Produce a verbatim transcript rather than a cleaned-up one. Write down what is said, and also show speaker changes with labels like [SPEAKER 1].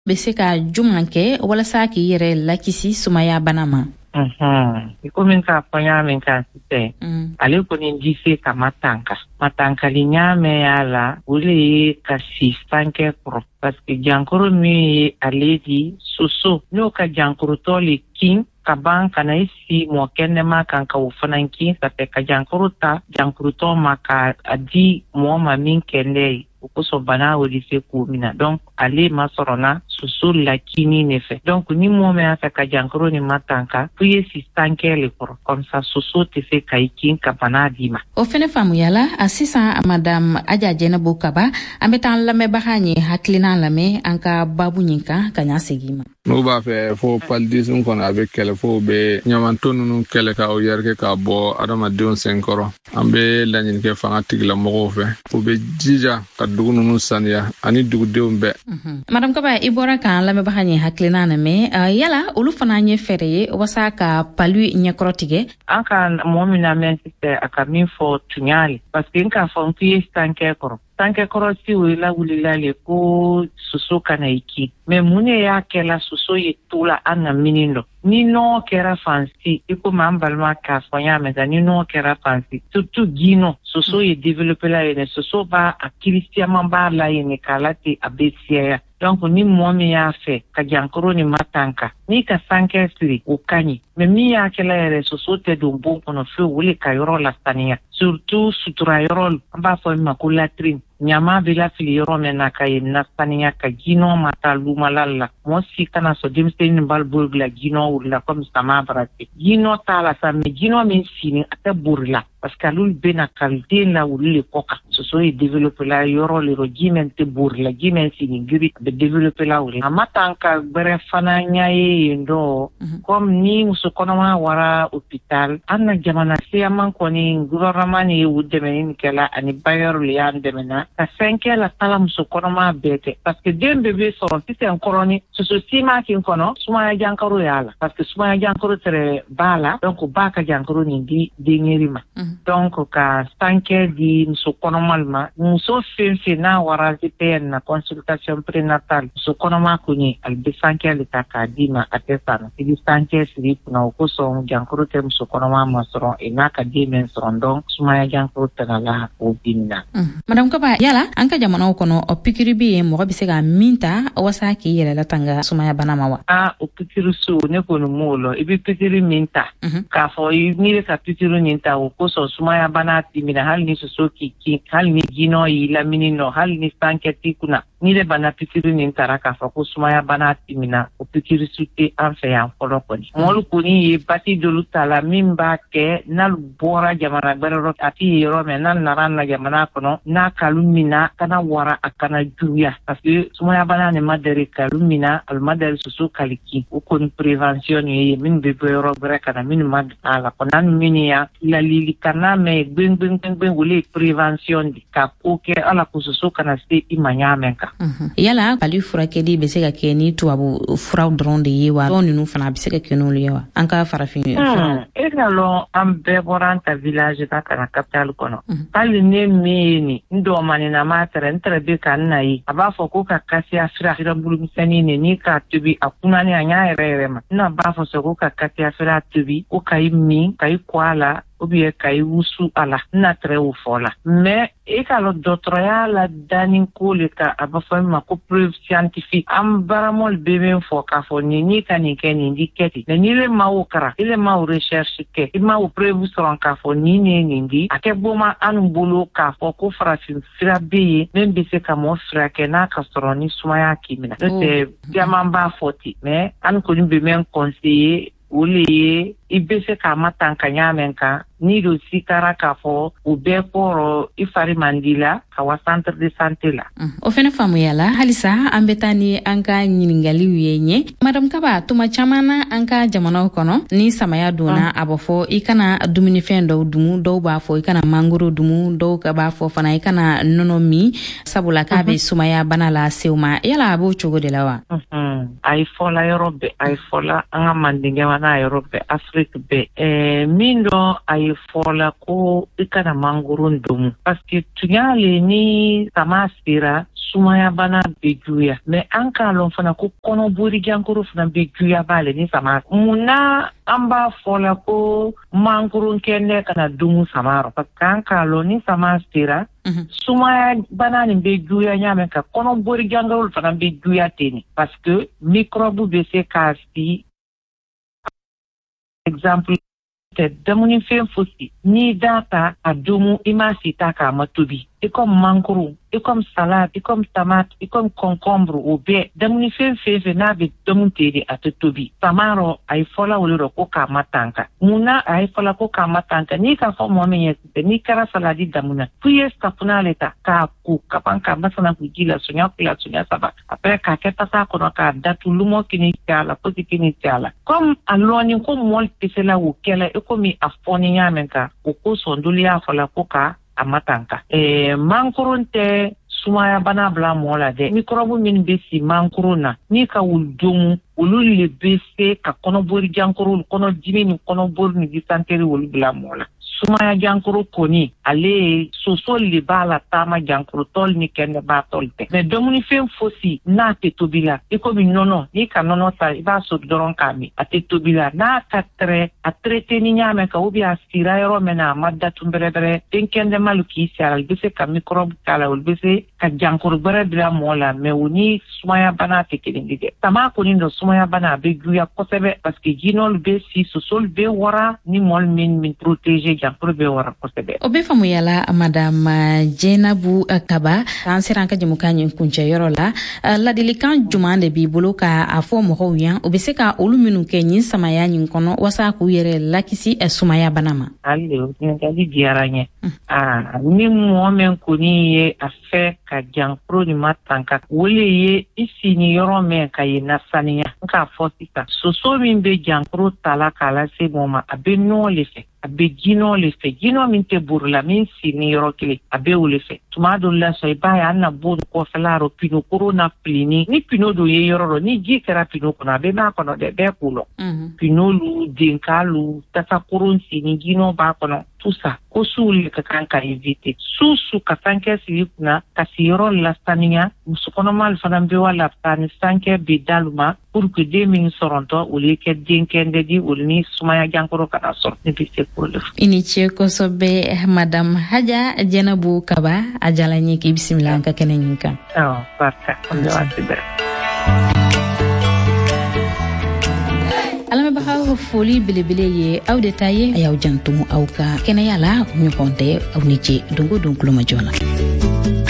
[SPEAKER 1] bɛ se ka juman kɛ walasa k'i yɛrɛ lakisi sumaya bana ma?
[SPEAKER 2] Mhm. Iko min ka fanya min ka sise. Mm. Ale koni dise ka matanka. Matankali nyame yala ule ka si sanke pro. Parce que jankoro mi ale di soso. No ka jankoro toli king kaban kana isi mo kenema kan ka ufananki sa pe ka jankoro ta jankoro to maka adi mo ma min kende. Ukoso bana odise kumina. Donc ale masorona soso lakini nefe. Donc ni mo me asa ka jankoro ni matanka puye si sanke le pro. Comme ça soso te fe kaikin ka bana dima.
[SPEAKER 1] O fene famu yala asisa madame Adja Jenabo Kaba ambetan lame bahanye haklina lame anka babu nyinka kanya segima.
[SPEAKER 3] No ba fe fo paldisun kono avec kele fo be nyamanton nu kele ka o yerke ka bo adama deon senkoro ambe lanin ke fanga tigla mo fe fo be jija ka dugunu nu sanya ani dugu deon be.
[SPEAKER 1] Madame Kaba ibora kan lame bahanye haklina na me yala ulu fana nye fereye wasa ka palu nyekrotige
[SPEAKER 2] anka momina mentite aka min fo tunyali parce que nka fo nkiye stanke koro tanke koro si wila wulila le ko soso kana iki me mune ya kela soso ye tula ana minindo ni no kera fancy iko mambalma ka fonya meza ni no kera fancy surtout gino soso ye developer la ene soso ba a christian ba la ene kalati abesia. Donc ni momi ya fe ka jankoro ni matanka ni ka sanke siri ukani me mi ya kela ere soso te dumbo kono fe wuli ka yoro la stania surtout sutura yoro ba fo makula trim nyama bila fili yoro mena ka na stania ka gino mata lumalala mo si kana so dimsten balburg la gino urla comme sama brati gino tala sa me gino min sini ata burla parce que lul bena kalite na wuli koka soso e developer la yoro le rogimen te burla gimen sini giri be developer la wuli amatanka bere fana nyaye ndo comme ni musokonoma wara hospital anna jamana siaman koni gouvernement ni wudemeni kala ani bayor li andemena ka cinq la tala musokonoma bete parce que dem bébé so si c'est un coroni soso sima kin kono suma jankaro yala parce que suma jankaro tere bala donc baka jankaro ni di dengerima donc ka cinq di musokonoma ma muso fenfe na wara te na consultation prénatale musokonoma kuni al de cinq le takadima atesana di cinq siri na ukoso jankoro te musokonoma masoro enaka di men sorondong sumaya jankoro tanala obinna.
[SPEAKER 1] Madame Kaba yala anka jamana kono o pikiri bi mo bi se ga minta wasa ki yele la tanga sumaya bana mawa
[SPEAKER 2] ah o pikiri su ne kono molo ibi pikiri minta ka fo ni ka pikiri minta ukoso sumaya bana timina hal ni so ki ki hal ni gino yi la minino hal ni sanketi kuna ni le bana pikiri ni taraka fa ko sumaya bana timina o pikiri suite en fait en kolokoni molu kuni bati dolu tala mimba ke nal bora jamana berro ati yoro me nan narana jamana kono na kalumina kana wara akana juya parce que sumaya bana ne madere kalumina al madere susu kaliki o kon prévention yi min be bero breka na min mag ala konan minia la lili kana me bing bing bing bing wuli prévention di ka oke ala kususu kana se imanyamenka
[SPEAKER 1] yala palu furakeli be se ka ke ni tuabu furaw dron de yewa don nu fana be se ka ke no yewa anka farafin
[SPEAKER 2] e galo am be boranta village ta kana capital kono pali ne meni ndo mani na matre entre be kan nai aba fo ko ka kasi afira hira bulu misani ne ni ka tubi akuna ni anya rere ma na ba fo so ko ka kasi afira tubi o kai mi kai kwala obiye kai wusu ala na tre u fola mais e ka lo dotroya la danin ko le ka abafa ma ko preuve scientifique am baramol bebe fo ka fo ni ni ka ni ke ni diketi ni le ma o kara ile ma o recherche ke ma o preuve sur ka fo ni ni ni di ake boma an bulu ka fo ko frasin sira be même be se ka mo fra ke na ka stroni sumaya kimina c'est diamamba foti mais an ko ni be men conseiller uli ibese ka matanka nyamenka ni do sikara ka fo ube poro ifari mandila kawa centre de santé la
[SPEAKER 1] mm. O fene famu yala halisa ambetani anka nyiningali wiyenye Madame Kaba tuma chamana anka jamana kono ni samaya duna mm. abofo ikana dumuni fendo dumu do ba fo ikana mangoro dumu do ka ba fo fana ikana nono mi sabula ka be mm -hmm. sumaya banala seuma yala abo chogo de lawa
[SPEAKER 2] mhm mm ay fola Europe ay fola anga mandinge wana Europe Afrique be eh mindo ay fola ko ikana mangoro dumu parce que tunyale ni samasira sumaya bana be juya mais an ka lon fana ko kɔnɔbori jankuru fana be juya bale ni sama muna an b'a fɔla ko mankurun kɛnɛ kana dumu samaro parce que an ka lon ni sama sera sumaya bana nin be juya ɲaamɛ ka kɔnɔbori jankuru fana be juya teni parce que microbe be se k'a si exemple te damuni fen fosi ni data a dumu ima sita ka matubi e comme mankuru e comme salade e comme tomate e comme concombre o be damuni fen fefe na be damunte a tobi samaro ay fola wolo ko ka matanka muna ay fola ko ka matanka ni ka fo mo men yete ni kara salade damuna puye stapuna leta ka ku kapanka masana ku gila sunya kula sunya saba après ka keta sa ko ka datu lumo kini kala poti kini kala comme aloni ko mol pisela wo kala e ko mi afoni nyamenka ko ko sonduli ya fola ko ka amatanka eh mankurunte sumaya bana bla mola de microbe min be si mankuruna ni ka wuldumu ulu le bese ka konobori jankuru kono dimi ni konobori ni disanteri wulu bla mola sumaya jankuru koni ale soso le bala tama jankuru tol ni kende ba tolte mais domuni fen fosi na te tobila e ko mi nono ni ka nono sa ba so doron kami ate tobila na ka tre a traité ni nyame ka obi asira yoro mena madda tumbere bere den kende maluki sala bese ka microbe kala ul bese ka jankuru bere bla mola mais woni sumaya bana te kedinde tama ko ni do sumaya bana be guya kosebe parce que jinol be si soso be wara ni mol min min protéger
[SPEAKER 1] o be famu yala madame Jenabu Kaba kan siran ka jamu kan kunce yoro la ladili kan juma de bi bolo ka afo mo hoyan o be se ka olu minu ke nyin samaya nyin kono wasa ku yere lakisi e sumaya banama
[SPEAKER 2] alle ni ga di diaranye ah ni mo men ko ni ye afe ka jankro ni matanka wole ye isi ni yoro men ka ye nasaniya ka fosita so so min be jankro tala kala se moma abe no le fe abe gino le fe gino min te burla min si ni yoro kile abe o le fe tuma do la so iba ya na bodu ko felaro pino corona plini ni pino do ye yoro ni ji kera pino ko na be na ko no de be kulo pino lu dinkalu tata kurun si ni gino ba ko no tusa ko sul ka kan ka evite susu ka sanke si kuna ka si yoro la stania musukono mal fana be wala tani sanke be daluma pour que deux minutes soronto o le ke dinkende di o ni sumaya jankoro kana sor ni biste
[SPEAKER 1] ini ce ko sobe madame Haja Jenabu Kaba ajala nyiki bismillah ka kenen kan
[SPEAKER 2] oh barka on do asibe
[SPEAKER 1] alama baha foli bilibile ye aw detaye ayaw jantum aw ka kene yala ñu konté aw ni ci dungo dunkulu ma jona